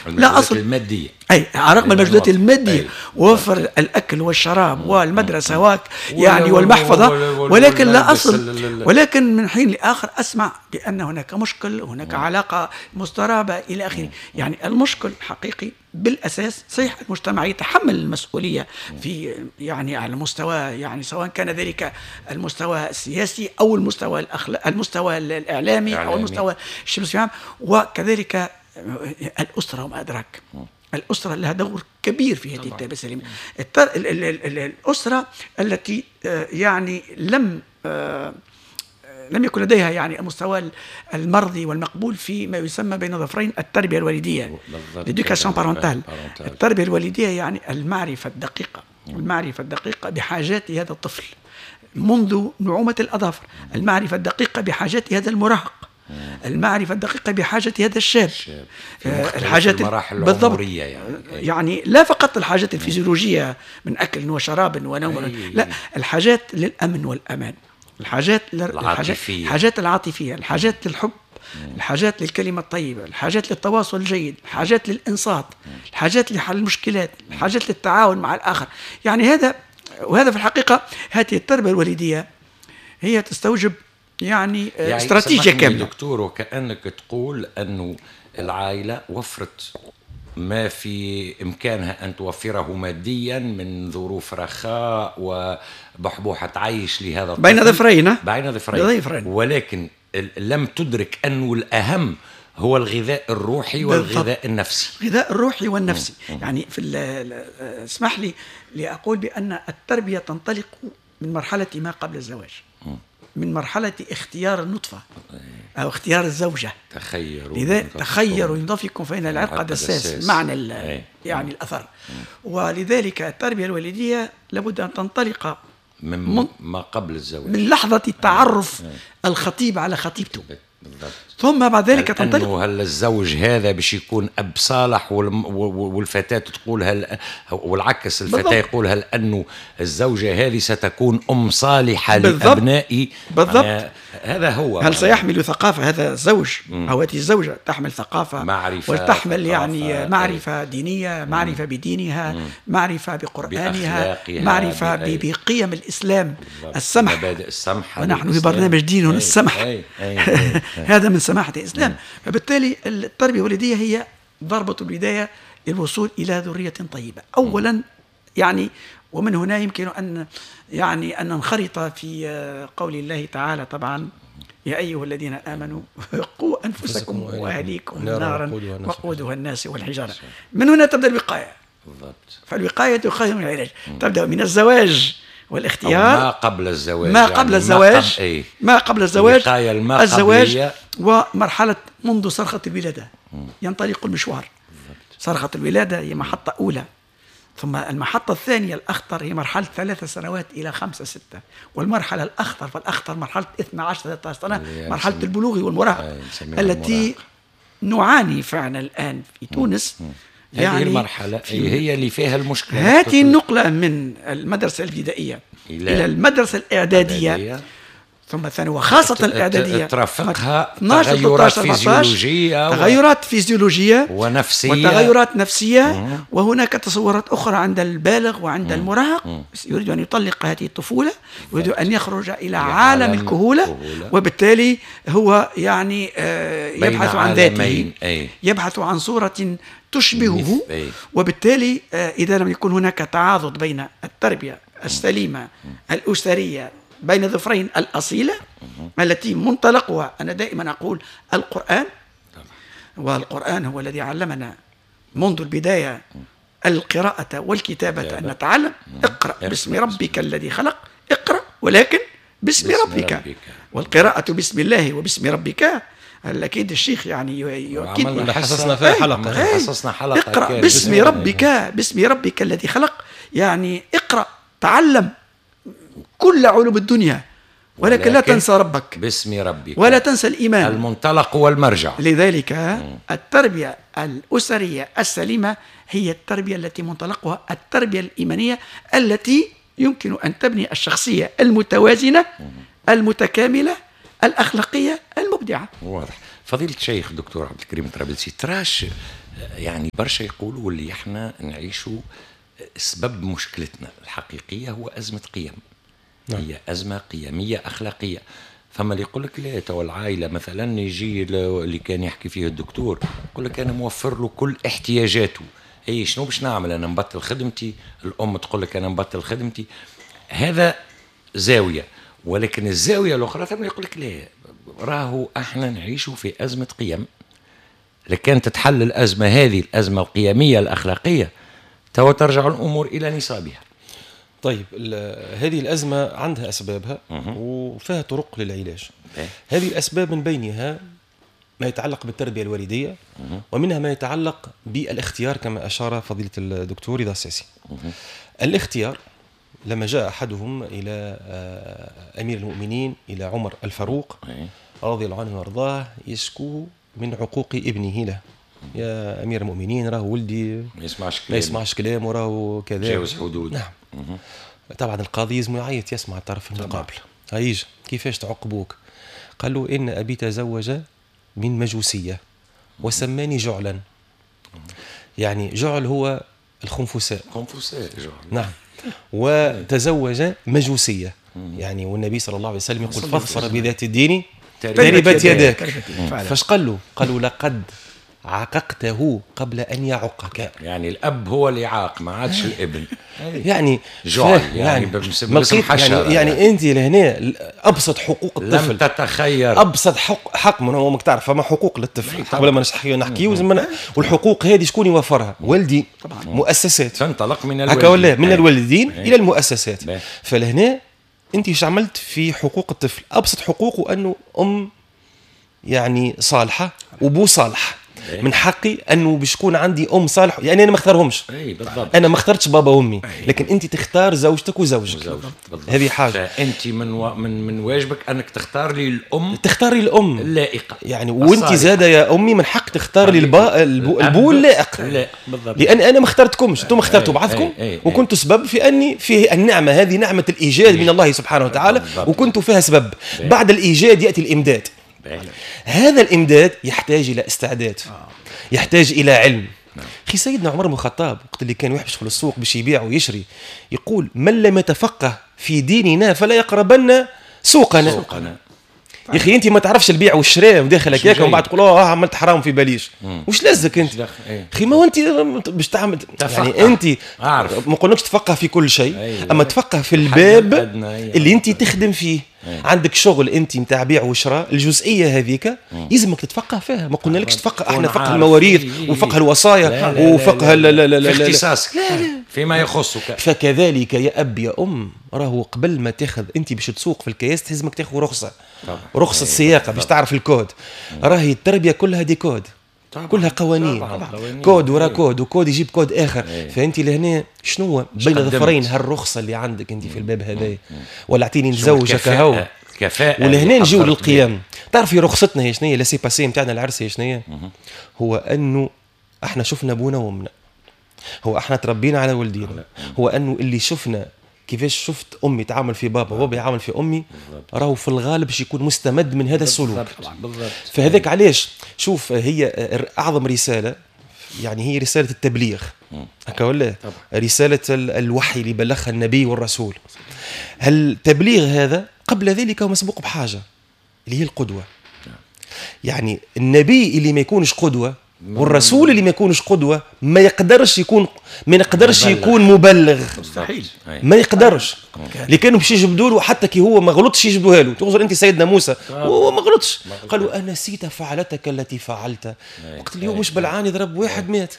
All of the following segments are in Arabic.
لا أصل المادية، أي رغم المجهودات المادية، وفر الأكل والشراب والمدرسة يعني والمحفظة، ولكن لا أصل. ولكن من حين لآخر أسمع بأن هناك مشكل، هناك علاقة مسترابة إلى آخره. يعني المشكل حقيقي بالأساس. صحيح المجتمع يتحمل المسؤولية في يعني على المستوى، يعني سواء كان ذلك المستوى السياسي أو المستوى المستوى الإعلامي أو المستوى الشمسي، وكذلك الأسرة وما أدراك. الأسرة لها دور كبير في هذه التربية السليمة. الأسرة التي يعني لم يكن لديها يعني المستوى المرضي والمقبول في ما يسمى بين ظفرين التربية الوالدية، l'éducation parentale. التربية الوالدية يعني المعرفة الدقيقة، المعرفة الدقيقة بحاجات هذا الطفل منذ نعومة الأظافر، المعرفة الدقيقة بحاجات هذا المراهق، المعرفة الدقيقة بحاجة هذا الشاب، الحاجات المراحل العمرية يعني لا فقط الحاجات الفيزيولوجية من أكل وشراب ونوم، لا، الحاجات للأمن والأمان، الحاجات العاطفية، الحاجات للحب، الحاجات للكلمة الطيبة، الحاجات للتواصل الجيد، الحاجات للإنصات، الحاجات لحل المشكلات، الحاجات للتعاون مع الآخر. يعني وهذا في الحقيقة هذه التربية الوالدية هي تستوجب يعني استراتيجية كاملة. دكتور، وكأنك تقول أنه العائلة وفرت ما في إمكانها أن توفره ماديا من ظروف رخاء وبحبوحة عيش لهذا الطفل بين ظفرين، ولكن لم تدرك أنه الأهم هو الغذاء الروحي والغذاء النفسي. الغذاء الروحي والنفسي. يعني اسمح لي لأقول بأن التربية تنطلق من مرحلة ما قبل الزواج، من مرحلة اختيار النطفة أو اختيار الزوجة. تخيروا ينضفكم فإن العرق دساس، معنى يعني الأثر. ولذلك التربية الوالدية لابد أن تنطلق من ما قبل الزواج، من لحظة التعرف الخطيب على خطيبته، ثم بعد ذلك تنطلق. هل الزوج هذا باش يكون أب صالح والفتاة تقول والعكس، الفتاة يقول هل أنه الزوجة هذه ستكون أم صالحة لأبنائي؟ بالضبط. هذا هو. هل سيحمل ثقافة هذا الزوج أو هذه الزوجة؟ تحمل ثقافة، معرفة، وتحمل يعني معرفة دينية، معرفة بدينها، معرفة بقرآنها، معرفة بقيم الإسلام، السمح، مبادئ السمح، ونحن في برنامج دين السمح. هذا من سماحة الإسلام. فبالتالي التربية الوالدية هي ضربة البداية للوصول إلى ذرية طيبة أولا. يعني ومن هنا يمكن أن ننخرط في قول الله تعالى طبعا: يا أيها الذين آمنوا قوا أنفسكم وأهليكم نارا وقودها الناس والحجارة. من هنا تبدأ الوقاية. فالوقاية خير من العلاج. تبدأ من الزواج والاختيار، ما قبل الزواج، ما قبل الزواج الزواج ومرحلة منذ صرخة الولادة ينطلق المشوار. صرخة الولادة هي محطة أولى، ثم المحطة الثانية الأخطر هي مرحلة 3 سنوات إلى 5 6، والمرحلة الأخطر فالأخطر مرحلة 12 13 سنة، مرحلة البلوغ والمراهقة التي نعاني فعلا الآن في تونس. هذه المرحلة هي اللي فيها المشكلة. هذه النقلة من المدرسة الابتدائية إلى المدرسة الإعدادية ثم الثانوية، وخاصة الإعدادية ترافقها تغيرات فيزيولوجية ونفسية وتغيرات نفسية. وهناك تصورات أخرى عند البالغ وعند المراهق، يريد أن يطلق هذه الطفولة، يريد أن يخرج إلى عالم الكهولة، وبالتالي هو يعني يبحث عن ذاته، يبحث عن صورة تشبهه. وبالتالي إذا لم يكن هناك تعاضد بين التربية السليمة الأسرية بين ظفرين الأصيلة التي منطلقها أنا دائما أقول القرآن، والقرآن هو الذي علمنا منذ البداية القراءة والكتابة أن نتعلم. اقرأ باسم ربك الذي خلق، اقرأ ولكن باسم ربك، والقراءة باسم الله وباسم ربك. أكيد الشيخ يعني يؤكد، حصصنا فيها حلقة، حصصنا حلقة اقرأ باسم ربك، باسم ربك الذي خلق. يعني اقرأ، تعلم كل علوم الدنيا، ولكن لا تنسى ربك باسم ربك، ولا تنسى الإيمان، المنطلق والمرجع. لذلك التربية الأسرية السليمة هي التربية التي منطلقها التربية الإيمانية التي يمكن أن تبني الشخصية المتوازنة المتكاملة الأخلاقية المبدعة. مبدعة. واضح. فضيلة الشيخ دكتور عبد الكريم طرابلسي، تراش يعني برشا يقولوا اللي احنا نعيشوا سبب مشكلتنا الحقيقية هو أزمة قيم. هي أزمة قيمية أخلاقية. فما اللي يقول لك لا تو العائلة مثلا يجي اللي كان يحكي فيه الدكتور يقول لك أنا موفر له كل احتياجاته. أي شنو باش نعمل؟ أنا نبطل خدمتي، الأم تقول لك أنا نبطل خدمتي. هذا زاوية، ولكن الزاوية الأخرى ثم يقول لك لا راهو احنا نعيش في أزمة قيم. لكن تتحل الأزمة هذه، الأزمة القيمية الأخلاقية، تو ترجع الأمور إلى نصابها. طيب هذه الأزمة عندها أسبابها وفيها طرق للعلاج. هذه الأسباب من بينها ما يتعلق بالتربية الوالدية، ومنها ما يتعلق بالاختيار كما أشار فضيلة الدكتور رضا الساسي. الاختيار لما جاء أحدهم إلى أمير المؤمنين إلى عمر الفاروق رضي الله عنه وارضاه يشكو من عقوق ابنه له. يا أمير المؤمنين راه ولدي ما يسمعش كلام وراه كذا جاوز حدود. نعم. طبعا القاضي يزم يعيط يسمع الطرف المقابل. هيج كيفاش تعقبوك؟ قال له إن أبي تزوج من مجوسية وسماني جعلا. يعني جعل هو الخنفساء. جعل. نعم. وتزوج مجوسية يعني، والنبي صلى الله عليه وسلم يقول فاظفر بذات الدين تربت يداك. فاش قال له؟ قالوا لقد عققته قبل أن يعقك. يعني الأب هو اللي عاق ما عادش الابن. يعني جعل يعني يعني أنت لهنا أبسط حقوق الطفل لم تتخير. أبسط حق من هو تعرف فما حقوق للطفل قبل ما نحكي والحقوق هذه شكون يوفرها؟ والدي. مؤسسات تنطلق من الوالدين من الوالدين إلى المؤسسات. فلهنا أنت ايش عملت في حقوق الطفل؟ أبسط حقوقه أنه أم يعني صالحة وبو صالح. من حقي انه باش يكون عندي ام صالح، يعني انا ما اختارهمش. بالضبط. انا ما اخترتش بابا وامي، لكن انت تختار زوجتك وزوجك. هذه حاجه. فانت من واجبك انك تختار لي الام، تختاري الام اللائقه يعني، وانت زاده يا امي من حق تختار لي البو اللائق. بالضبط. لان انا ما اخترتكمش، انتم اخترتوا بعضكم وكنتوا سبب في اني فيه النعمه هذه، نعمه الايجاد من الله سبحانه وتعالى، وكنتوا فيها سبب. بعد الايجاد ياتي الامداد. هذا الإمداد يحتاج إلى استعداد، يحتاج إلى علم. أخي سيدنا عمر بن الخطاب وقت اللي كان يحبش في السوق باش يبيع ويشري يقول من لم يتفقه في ديننا فلا يقربن سوقنا. يا أخي أنت ما تعرفش البيع والشراء وداخلك ياك ومن بعد تقول عملت حرام في باليش. وش لازك أنت؟ أخي ما هو أنت باش تعمل يعني أنت ما قلناش تفقه في كل شيء، أما تفقه في الباب اللي أنت تخدم فيه. عندك شغل انت نتاع بيع وشراء، الجزئيه هذيك يلزمك تتفقه فيها. ما قلنا لكش تفقه احنا فقه المواريث وفقه الوصايا وفقه في اختصاصك فيما يخصك. فكذلك يا اب يا ام، راهو قبل ما تاخذ انت باش تسوق في الكياس تلزمك تاخذ رخصه السياقه باش تعرف الكود. راهي التربيه كلها دي كود، كلها قوانين. كود ورا كود وكود يجيب كود اخر. فانت لهنا شنو بين ظفرين هالرخصه اللي عندك انت في الباب هذا، ولا اعطيني نتزوجك هو كفاءه. ولهنا نجيو للقيم. تعرفي رخصتنا هي شنو هي؟ لاسي باسي نتاعنا العرس هي شنو هي؟ هو انه احنا شفنا ابونا وامنا، هو احنا تربينا على والدينا، هو انه اللي شفنا كيفاش شفت امي تعامل في بابا وبابا يعامل في امي، راهو في الغالب باش يكون مستمد من هذا السلوك. فهذاك علاش شوف هي اعظم رساله يعني هي رساله التبليغ هكا ولا رساله الوحي اللي بلغها النبي والرسول. التبليغ هذا قبل ذلك هو مسبوق بحاجه اللي هي القدوه. يعني النبي اللي ما يكونش قدوه والرسول اللي ما يكونش قدوه ما يقدرش يكون مبلغ. مستحيل. ما يقدرش. اللي كانوا باش يجبدوا له حتى كي هو ما غلطش يجبدوها له. تنظر انت سيدنا موسى وهو ما غلطش، قالوا انسيت فعلتك التي فعلت وقت اليوم مش بلعان يضرب واحد مات،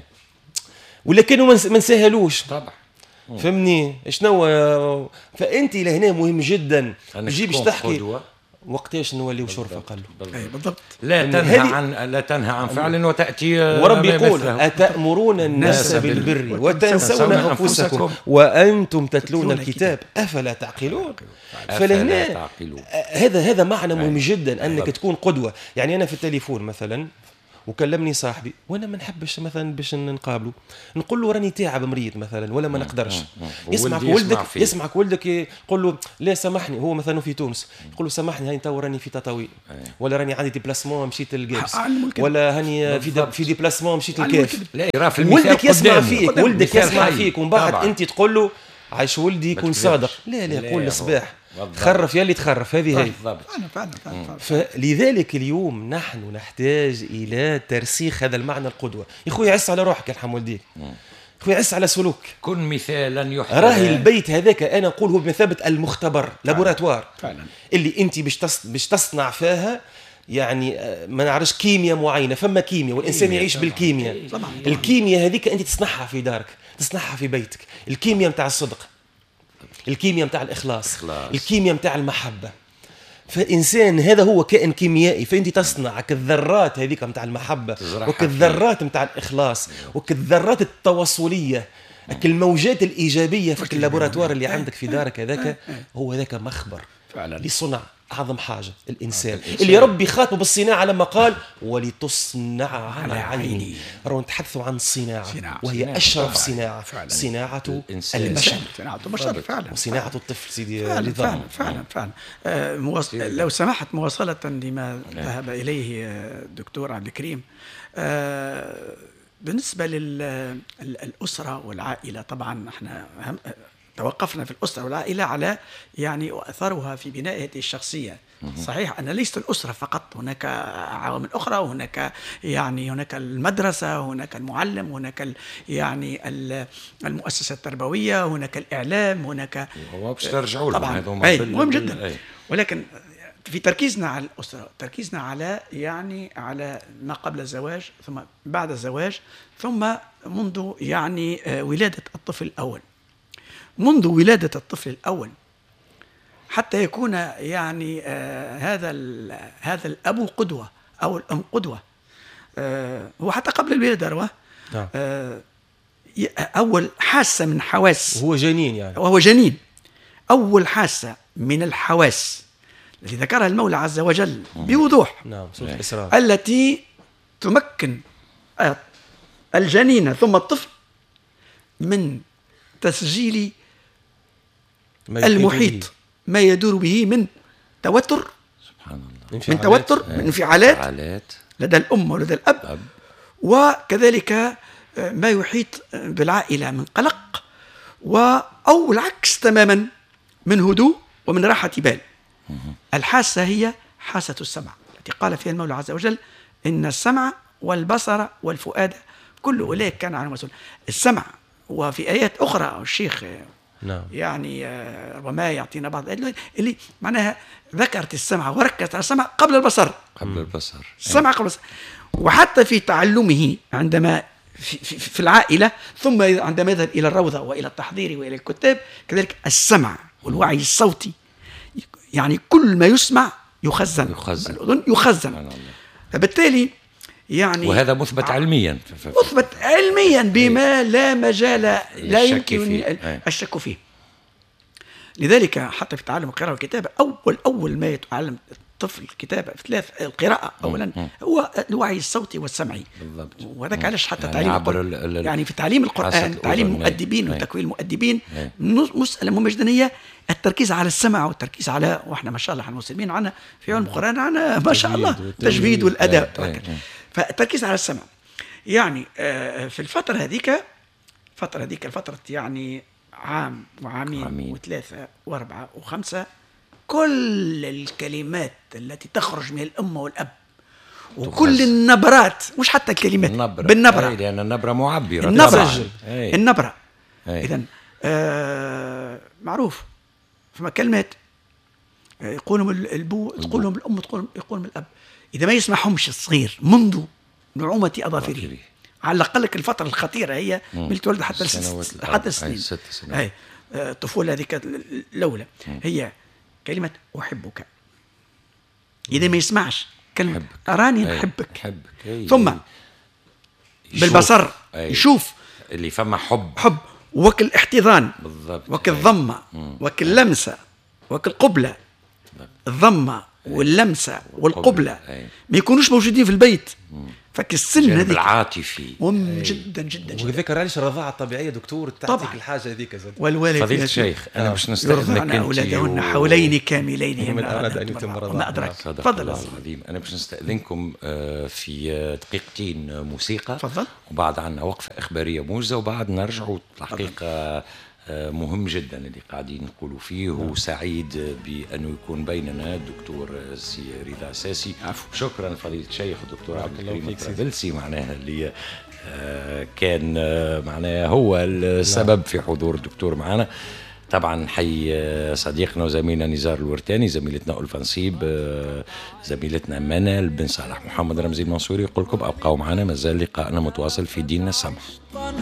ولا كانوا ما نسهلوش طبعا. فهمني شنو؟ فانت لهنا مهم جدا تجي باش تحكي وقتاش نوليو شرفه. قال له بالضبط لا تنهى عن فعل وتاتي. ورب يقول اتامرون الناس بالبر وتنسون انفسكم وانتم تتلون الكتاب افلا تعقلون. فلهنا هذا معنى مهم جدا انك تكون قدوه. يعني انا في التليفون مثلا وكلمني صاحبي وانا ما نحبش مثلا باش نقابله، نقول له راني تاعب مريض مثلا ولا ما نقدرش، يسمعك ولدك يقول له لا سامحني، هو مثلا في تونس يقول له سامحني هاي تو راني في تطاوين، ولا راني عندي ديبلاسمون مشيت للجابس، ولا هاني في ديبلاسمون مشيت للكاف. ولدك يسمع فيك، ولدك يسمع فيك، ومن بعد انت تقول له عايش ولدي يكون صادق. لا قول الصباح تخرف يلي تخرف، هذه هي. فعلا. فلذلك اليوم نحن نحتاج إلى ترسيخ هذا المعنى القدوة. يا خويا عس على روحك يرحم والديك، خويا عس على سلوك، كن مثالا يحتذى. راهي البيت هذاك أنا أقول هو بمثابة المختبر، لابوراتوار اللي أنت باش تصنع فيها يعني ما نعرفش كيمياء معينة، فما كيمياء والإنسان يعيش بالكيمياء. الكيمياء هذيك أنت تصنعها في دارك، تصنعها في بيتك، الكيمياء متاع الصدق، الكيمياء متاع الإخلاص، الكيمياء متاع المحبة. فالإنسان هذا هو كائن كيميائي، فأنت تصنع كالذرات هذيك متاع المحبة، وكالذرات متاع الإخلاص، وكالذرات التواصلية، كالموجات الإيجابية في اللابوراتوار اللي عندك في دارك. هذاك هو ذاك مخبر فعلا لصنع أعظم حاجة الإنسان اللي ربي خاطبه بالصناعة لما قال ولتصنع على عيني. راهو نتحدثوا عن صناعة وهي أشرف صناعة، صناعة البشر، صناعة البشر فعلا، وصناعة الطفل سيدي فعلا. لو سمحت مواصلة لما ذهب إليه الدكتور عبد الكريم، بالنسبة للأسرة والعائلة، طبعا احنا توقفنا في الأسرة والعائلة على يعني أثرها في بناء هذه الشخصية. صحيح أن ليست الأسرة فقط، هناك عوامل أخرى، هناك المدرسة، هناك المعلم، هناك يعني المؤسسة التربوية، هناك الإعلام، هناك باش ترجعوا لهم طبعا مهم جدا. ولكن في تركيزنا على الأسرة، تركيزنا على يعني على ما قبل الزواج ثم بعد الزواج ثم منذ يعني ولادة الطفل الأول. منذ ولادة الطفل الأول حتى يكون يعني هذا الأب قدوة أو الأم قدوة. هو حتى قبل الولادة أول حاسة من حواس، هو جنين يعني، وهو جنين، أول حاسة من الحواس التي ذكرها المولى عز وجل بوضوح، التي تمكن الجنين ثم الطفل من تسجيل المحيط ما يدور به من توتر، سبحان الله، من توتر، من انفعالات لدى الأم ولدى الأب، وكذلك ما يحيط بالعائلة من قلق، أو العكس تماما من هدوء ومن راحة بال. الحاسة هي حاسة السمع التي قال فيها المولى عز وجل إن السمع والبصر والفؤاد كل أولئك كان عنه مسؤول. السمع، وفي آيات أخرى الشيخ يعني ربما يعطينا بعض اللي معناها ذكرت السمع وركزت على السمع قبل البصر، السمع قبل البصر. وحتى في تعلمه عندما في العائلة، ثم عندما يذهب إلى الروضة وإلى التحضير وإلى الكتاب، كذلك السمع والوعي الصوتي، يعني كل ما يسمع يخزن. فبالتالي يعني وهذا مثبت علميا، مثبت علميا بما لا مجال لا يمكن الشك فيه. لذلك حتى في تعلم القراءة والكتابة أول ما يتعلم الطفل الكتابة في القراءة أولا هو الوعي الصوتي والسمعي. وهذاك علاش حتى تعليم يعني في تعليم القرآن، تعليم المؤدبين وتكوين المؤدبين، مسألة مهمة جدا هي التركيز على السمع والتركيز على، واحنا ما شاء الله احنا المسلمين عنا في علم القرآن عنا ما شاء الله التجويد والأداء. فالتركيز على السمع يعني في الفترة هذيك الفترة يعني عام وعامين وثلاثة وأربعة وخمسة، كل الكلمات التي تخرج من الأم والأب وكل النبرات، مش حتى الكلمات، بالنبرة، لأن النبرة معبرة، النبرة. إذن معروف فما كلمات يقولهم البو، تقولهم الأم، يقولهم الأب، إذا ما يسمعهمش الصغير منذ نعومة أظافره، على الأقل الفترة الخطيرة هي من تولد حتى 6 سنين، هاي الطفولة هذيك الأولى، هي كلمة أحبك. إذا ما يسمعش كلمة أراني أحبك، ثم بالبصر يشوف اللي فما حب وكل احتضان، وكل ضمة، وكل لمسة، وكل قبلة. الضمة واللمسة والقبلة ما يكونوش موجودين في البيت، فك السن هذيك العاطفي مهم جدا جدا جدا. وذكر علاش الرضاعه الطبيعيه دكتور تعطيك الحاجه هذيك. والوالد فضيلة الشيخ انا باش نستأذنك اولادهن حولين كاملين من أراد أن يتم رضاعة. ما أدرك. تفضل العظيم. انا باش نستأذنكم في دقيقتين موسيقى. تفضل. وبعد عنا وقفة إخبارية موجزة وبعد نرجعوا الحقيقة مهم جدا اللي قاعدين نقولوا فيه. وسعيد بأنه يكون بيننا الدكتور سي رضا الساسي. شكرا فضيلة الشيخ الدكتور عبد الكريم الطرابلسي معناها اللي كان معناها هو السبب في حضور الدكتور معنا. طبعا حي صديقنا وزميلنا نزار الورتاني، زميلتنا ألفا نصيب، زميلتنا منال بن صالح، محمد رمزي المنصوري. يقول لكم ابقوا معنا، مازال لقاءنا متواصل في ديننا السمح.